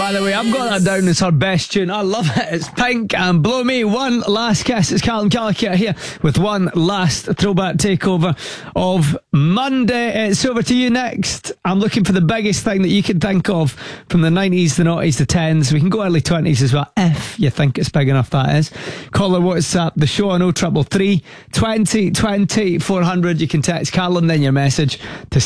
By the way, I've got that down as her best tune. I love it. It's Pink and Blow Me. One last kiss. It's Callum Calicut here with one last throwback takeover of Monday. It's over to you next. I'm looking for the biggest thing that you can think of from the 90s, the noughties, the 10s. We can go early 20s as well, if you think it's big enough, that is. Call or WhatsApp the show on 0333 20 20 400. You can text Callum, then your message to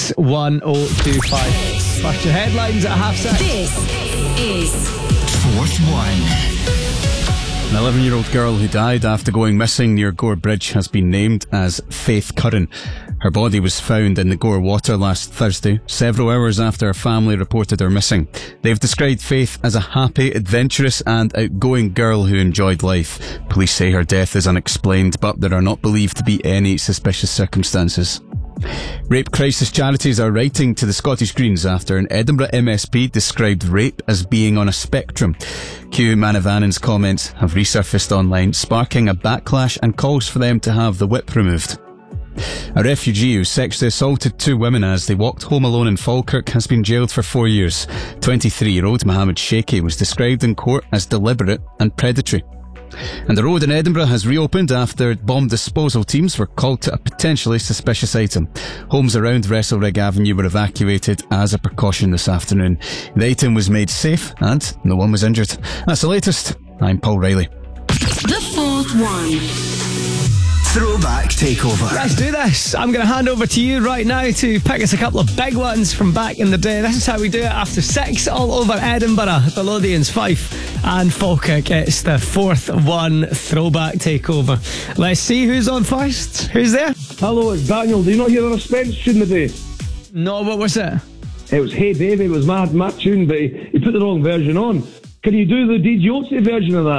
61025. First your headlines at 6:30. This is Fourth One. An 11-year-old girl who died after going missing near Gore Bridge has been named as Faith Curran. Her body was found in the Gore water last Thursday, several hours after her family reported her missing. They've described Faith as a happy, adventurous and outgoing girl who enjoyed life. Police say her death is unexplained, but there are not believed to be any suspicious circumstances. Rape crisis charities are writing to the Scottish Greens after an Edinburgh MSP described rape as being on a spectrum. Hugh Manavanen's comments have resurfaced online, sparking a backlash and calls for them to have the whip removed. A refugee who sexually assaulted two women as they walked home alone in Falkirk has been jailed for 4 years. 23-year-old Mohammed Sheikhi was described in court as deliberate and predatory. And the road in Edinburgh has reopened after bomb disposal teams were called to a potentially suspicious item. Homes around Wrestlerig Avenue were evacuated as a precaution this afternoon. The item was made safe and no one was injured. That's the latest. I'm Paul Riley. the Fourth One. Throwback Takeover. Let's do this. I'm going to hand over to you right now to pick us a couple of big ones from back in the day. This is how we do it after 6 all over Edinburgh, the Lothians, Fife and Falkirk. It's the Fourth One Throwback Takeover. Let's see who's on first. Who's there? Hello, it's Daniel. Do you not hear the Spence tune today? No, what was it? It was Hey Baby. It was my tune, but he put the wrong version on. Can you do the DJ version of that?